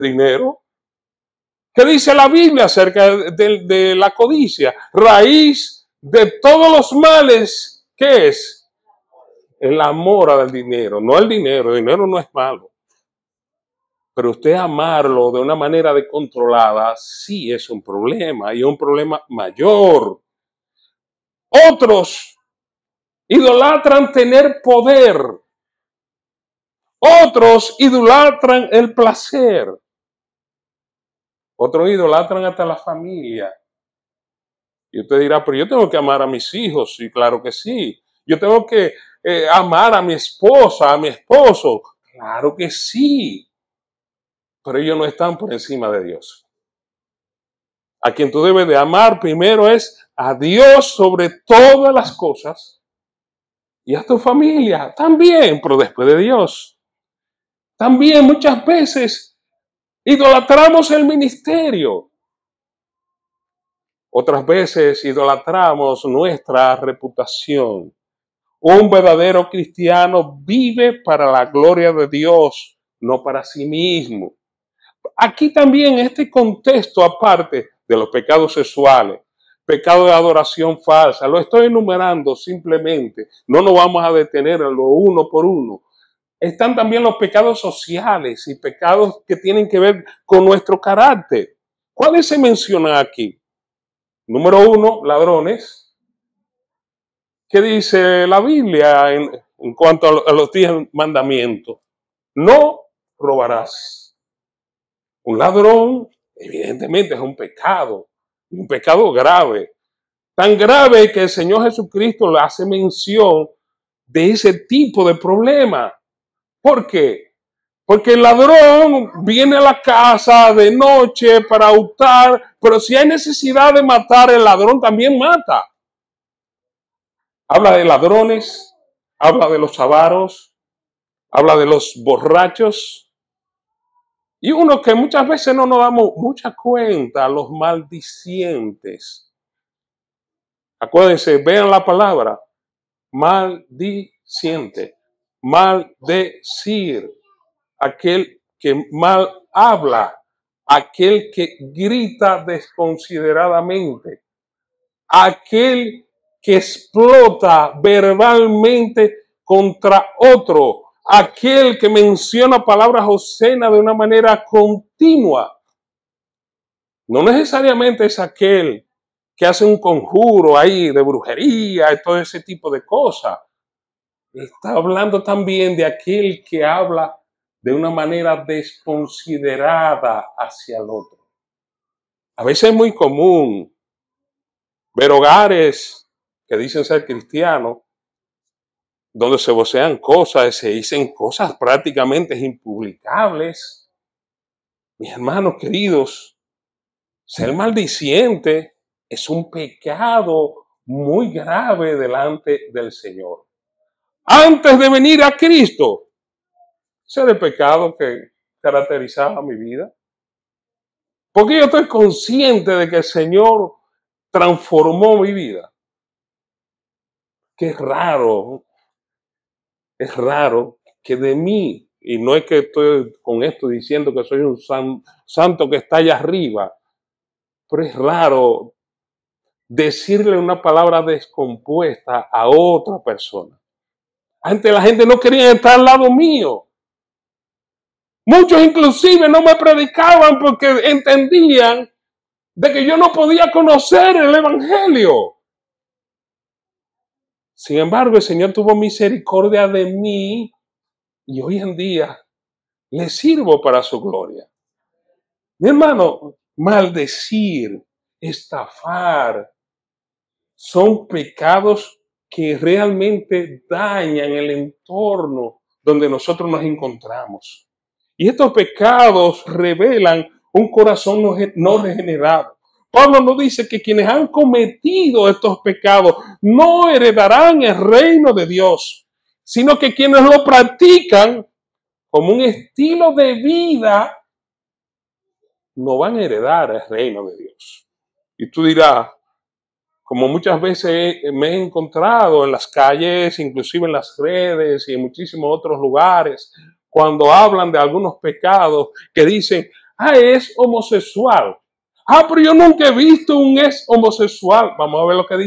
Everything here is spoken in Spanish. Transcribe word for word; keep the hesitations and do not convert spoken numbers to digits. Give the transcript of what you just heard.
dinero. ¿Qué dice la Biblia acerca de, de la codicia? Raíz de todos los males, ¿qué es? El amor al dinero, no el dinero. El dinero no es malo. Pero usted amarlo de una manera descontrolada sí es un problema, y es un problema mayor. Otros idolatran tener poder. Otros idolatran el placer. Otros idolatran hasta la familia. Y usted dirá, pero yo tengo que amar a mis hijos. Sí, claro que sí. Yo tengo que eh, amar a mi esposa, a mi esposo. Claro que sí. Pero ellos no están por encima de Dios. A quien tú debes de amar primero es a Dios sobre todas las cosas. Y a tu familia también, pero después de Dios. También muchas veces idolatramos el ministerio. Otras veces idolatramos nuestra reputación. Un verdadero cristiano vive para la gloria de Dios, no para sí mismo. Aquí también en este contexto, aparte de los pecados sexuales, pecado de adoración falsa, lo estoy enumerando simplemente, no nos vamos a detener en lo uno por uno. Están también los pecados sociales y pecados que tienen que ver con nuestro carácter. ¿Cuáles se mencionan aquí? Número uno, ladrones. ¿Qué dice la Biblia en, en cuanto a los diez mandamientos? No robarás. Un ladrón, evidentemente, es un pecado, un pecado grave. Tan grave que el Señor Jesucristo le hace mención de ese tipo de problema. ¿Por qué? Porque el ladrón viene a la casa de noche para hurtar, pero si hay necesidad de matar, el ladrón también mata. Habla de ladrones, habla de los avaros, habla de los borrachos. Y uno que muchas veces no nos damos mucha cuenta, los maldicientes. Acuérdense, vean la palabra, maldiciente, maldecir, aquel que mal habla, aquel que grita desconsideradamente, aquel que explota verbalmente contra otro, aquel que menciona palabras obscenas de una manera continua. No necesariamente es aquel que hace un conjuro ahí de brujería y todo ese tipo de cosas. Está hablando también de aquel que habla de una manera desconsiderada hacia el otro. A veces es muy común ver hogares que dicen ser cristianos, donde se vocean cosas, se dicen cosas prácticamente impublicables. Mis hermanos queridos, ser maldiciente es un pecado muy grave delante del Señor. Antes de venir a Cristo, ese era el pecado que caracterizaba mi vida. Porque yo estoy consciente de que el Señor transformó mi vida. Qué raro, es raro que de mí, y no es que estoy con esto diciendo que soy un san, santo que está allá arriba, pero es raro decirle una palabra descompuesta a otra persona. Antes la gente no quería estar al lado mío. Muchos inclusive no me predicaban porque entendían de que yo no podía conocer el Evangelio. Sin embargo, el Señor tuvo misericordia de mí y hoy en día le sirvo para su gloria. Mi hermano, maldecir, estafar, son pecados que realmente dañan el entorno donde nosotros nos encontramos. Y estos pecados revelan un corazón no regenerado. Pablo nos dice que quienes han cometido estos pecados no heredarán el reino de Dios, sino que quienes lo practican como un estilo de vida no van a heredar el reino de Dios. Y tú dirás, como muchas veces me he encontrado en las calles, inclusive en las redes y en muchísimos otros lugares, cuando hablan de algunos pecados que dicen, Ah, es homosexual. Ah, pero yo nunca he visto un ex homosexual. Vamos a ver lo que dice.